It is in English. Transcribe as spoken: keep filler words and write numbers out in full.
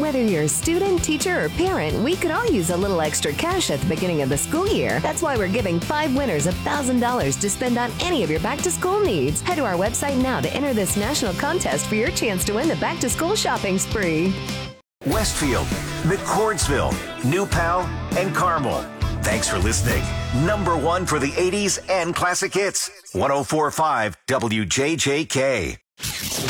Whether you're a student, teacher, or parent, we could all use a little extra cash at the beginning of the school year. That's why we're giving five winners one thousand dollars to spend on any of your back-to-school needs. Head to our website now to enter this national contest for your chance to win the back-to-school shopping spree. Westfield, McCordsville, New Pal, and Carmel. Thanks for listening. Number one for the eighties and classic hits. one oh four point five W J J K.